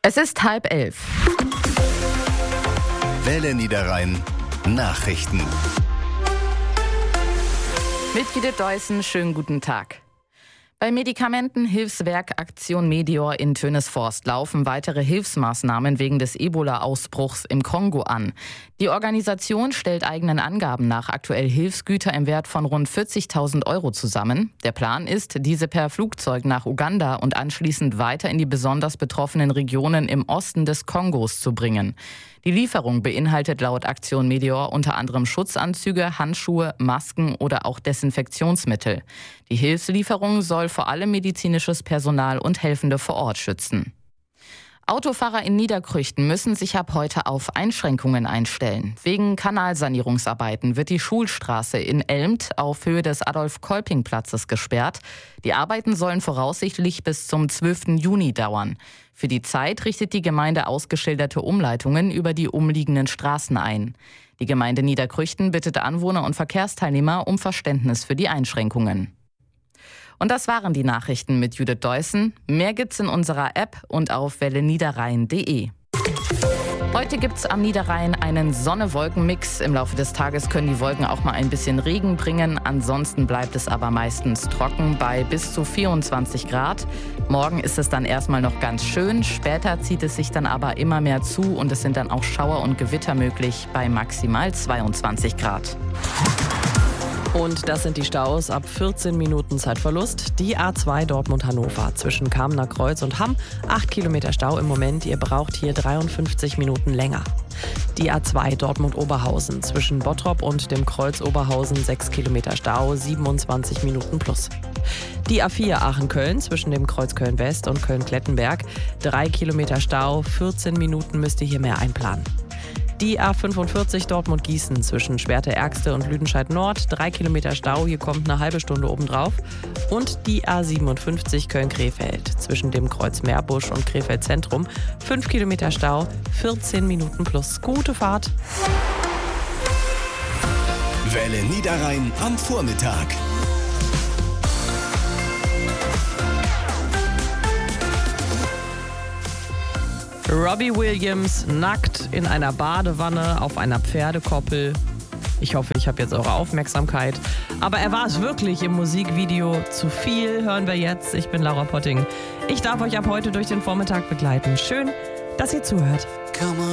Es ist 10:30. Welle Niederrhein Nachrichten. Mit Judith Deussen, schönen guten Tag. Bei Medikamentenhilfswerk Aktion Medeor in Tönesforst laufen weitere Hilfsmaßnahmen wegen des Ebola-Ausbruchs im Kongo an. Die Organisation stellt eigenen Angaben nach aktuell Hilfsgüter im Wert von rund 40.000 Euro zusammen. Der Plan ist, diese per Flugzeug nach Uganda und anschließend weiter in die besonders betroffenen Regionen im Osten des Kongos zu bringen. Die Lieferung beinhaltet laut Aktion Medeor unter anderem Schutzanzüge, Handschuhe, Masken oder auch Desinfektionsmittel. Die Hilfslieferung soll vor allem medizinisches Personal und Helfende vor Ort schützen. Autofahrer in Niederkrüchten müssen sich ab heute auf Einschränkungen einstellen. Wegen Kanalsanierungsarbeiten wird die Schulstraße in Elmt auf Höhe des Adolf-Kolping-Platzes gesperrt. Die Arbeiten sollen voraussichtlich bis zum 12. Juni dauern. Für die Zeit richtet die Gemeinde ausgeschilderte Umleitungen über die umliegenden Straßen ein. Die Gemeinde Niederkrüchten bittet Anwohner und Verkehrsteilnehmer um Verständnis für die Einschränkungen. Und das waren die Nachrichten mit Judith Deussen. Mehr gibt's in unserer App und auf welleniederrhein.de. Heute gibt's am Niederrhein einen Sonne-Wolken-Mix. Im Laufe des Tages können die Wolken auch mal ein bisschen Regen bringen. Ansonsten bleibt es aber meistens trocken bei bis zu 24 Grad. Morgen ist es dann erstmal noch ganz schön. Später zieht es sich dann aber immer mehr zu und es sind dann auch Schauer und Gewitter möglich bei maximal 22 Grad. Und das sind die Staus ab 14 Minuten Zeitverlust. Die A2 Dortmund-Hannover zwischen Kamener Kreuz und Hamm. 8 Kilometer Stau im Moment. Ihr braucht hier 53 Minuten länger. Die A2 Dortmund-Oberhausen zwischen Bottrop und dem Kreuz Oberhausen. 6 Kilometer Stau, 27 Minuten plus. Die A4 Aachen-Köln zwischen dem Kreuz Köln-West und Köln-Klettenberg. 3 Kilometer Stau, 14 Minuten müsst ihr hier mehr einplanen. Die A45 Dortmund-Gießen zwischen Schwerte-Ergste und Lüdenscheid-Nord, 3 Kilometer Stau, hier kommt eine halbe Stunde obendrauf. Und die A57 Köln-Krefeld zwischen dem Kreuz Meerbusch und Krefeld Zentrum, 5 Kilometer Stau, 14 Minuten plus. Gute Fahrt. Welle Niederrhein am Vormittag. Robbie Williams nackt in einer Badewanne auf einer Pferdekoppel. Ich hoffe, ich habe jetzt eure Aufmerksamkeit. Aber er war es wirklich im Musikvideo. Zu viel hören wir jetzt. Ich bin Laura Potting. Ich darf euch ab heute durch den Vormittag begleiten. Schön, dass ihr zuhört.